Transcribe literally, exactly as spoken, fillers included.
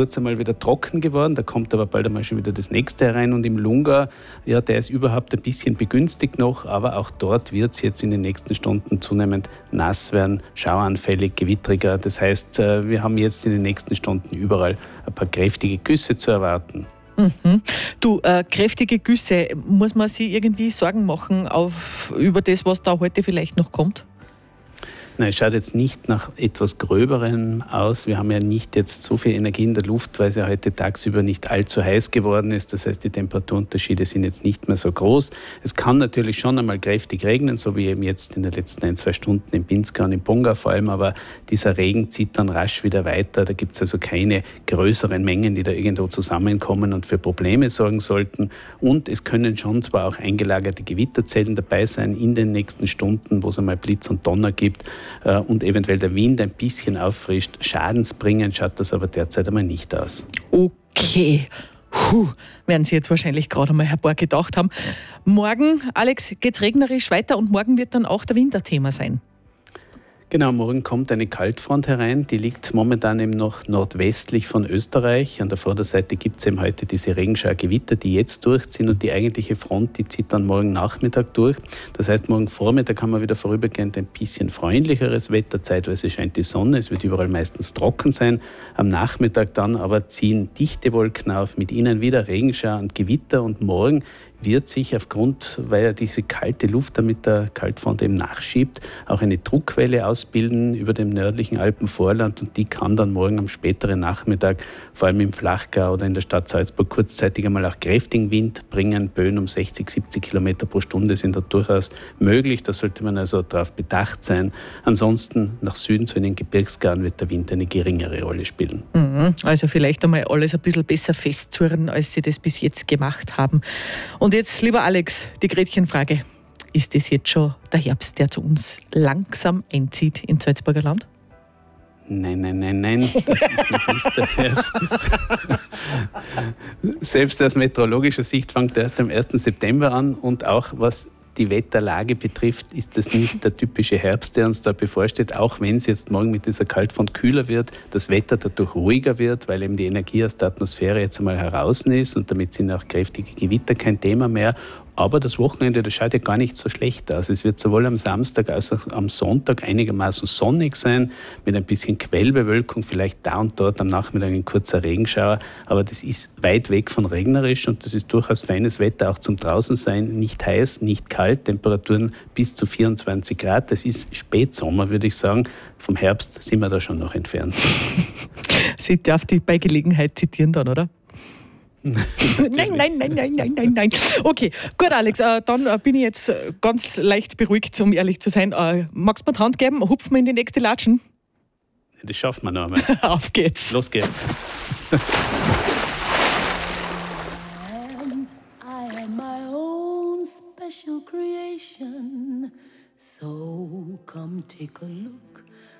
kurz einmal wieder trocken geworden, da kommt aber bald einmal schon wieder das nächste herein und im Lungau, ja, der ist überhaupt ein bisschen begünstigt noch, aber auch dort wird es jetzt in den nächsten Stunden zunehmend nass werden, schauanfällig, gewittriger. Das heißt, wir haben jetzt in den nächsten Stunden überall ein paar kräftige Güsse zu erwarten. Mhm. Du, äh, kräftige Güsse, muss man sich irgendwie Sorgen machen auf, über das, was da heute vielleicht noch kommt? Nein, es schaut jetzt nicht nach etwas Gröberem aus. Wir haben ja nicht jetzt so viel Energie in der Luft, weil es ja heute tagsüber nicht allzu heiß geworden ist. Das heißt, die Temperaturunterschiede sind jetzt nicht mehr so groß. Es kann natürlich schon einmal kräftig regnen, so wie eben jetzt in den letzten ein, zwei Stunden in Pinzgau und in Pongau vor allem. Aber dieser Regen zieht dann rasch wieder weiter. Da gibt es also keine größeren Mengen, die da irgendwo zusammenkommen und für Probleme sorgen sollten. Und es können schon zwar auch eingelagerte Gewitterzellen dabei sein in den nächsten Stunden, wo es einmal Blitz und Donner gibt, und eventuell der Wind ein bisschen auffrischt. Schadensbringend schaut das aber derzeit einmal nicht aus. Okay. Puh, werden Sie jetzt wahrscheinlich gerade einmal ein paar gedacht haben. Morgen, Alex, geht es regnerisch weiter und morgen wird dann auch der Winter Thema sein. Genau, morgen kommt eine Kaltfront herein, die liegt momentan eben noch nordwestlich von Österreich. An der Vorderseite gibt es eben heute diese Regenschauergewitter, die jetzt durchziehen und die eigentliche Front, die zieht dann morgen Nachmittag durch. Das heißt, morgen Vormittag haben wir wieder vorübergehend ein bisschen freundlicheres Wetter, zeitweise scheint die Sonne, es wird überall meistens trocken sein. Am Nachmittag dann aber ziehen dichte Wolken auf, mit ihnen wieder Regenschauer und Gewitter und morgen wird sich aufgrund, weil ja diese kalte Luft damit der Kaltfront eben nachschiebt, auch eine Druckwelle ausbilden über dem nördlichen Alpenvorland und die kann dann morgen am späteren Nachmittag, vor allem im Flachgau oder in der Stadt Salzburg, kurzzeitig einmal auch kräftigen Wind bringen. Böen um sechzig, siebzig Kilometer pro Stunde sind da durchaus möglich, da sollte man also darauf bedacht sein. Ansonsten nach Süden zu den Gebirgsgauern wird der Wind eine geringere Rolle spielen. Also vielleicht einmal alles ein bisschen besser festzurren, als Sie das bis jetzt gemacht haben. Und Und jetzt, lieber Alex, die Gretchenfrage. Ist das jetzt schon der Herbst, der zu uns langsam einzieht ins Salzburger Land? Nein, nein, nein, nein, das ist noch nicht der Herbst. Selbst aus meteorologischer Sicht fängt er erst am ersten September an und auch was die Wetterlage betrifft, ist das nicht der typische Herbst, der uns da bevorsteht, auch wenn es jetzt morgen mit dieser Kaltfront kühler wird, das Wetter dadurch ruhiger wird, weil eben die Energie aus der Atmosphäre jetzt einmal heraus ist und damit sind auch kräftige Gewitter kein Thema mehr. Aber das Wochenende, das schaut ja gar nicht so schlecht aus. Es wird sowohl am Samstag als auch am Sonntag einigermaßen sonnig sein, mit ein bisschen Quellbewölkung, vielleicht da und dort am Nachmittag ein kurzer Regenschauer. Aber das ist weit weg von regnerisch und das ist durchaus feines Wetter, auch zum Draußensein. Nicht heiß, nicht kalt, Temperaturen bis zu vierundzwanzig Grad. Das ist Spätsommer, würde ich sagen. Vom Herbst sind wir da schon noch entfernt. Sie darf die bei Gelegenheit zitieren dann, oder? nein, nein, nein, nein, nein, nein, nein. Okay, gut, Alex, äh, dann äh, bin ich jetzt äh, ganz leicht beruhigt, um ehrlich zu sein. Äh, magst du mir die Hand geben? Hupfen wir in die nächste Latschen? Das schaffen wir noch einmal. Auf geht's. Los geht's. I am my own special creation, so come take a look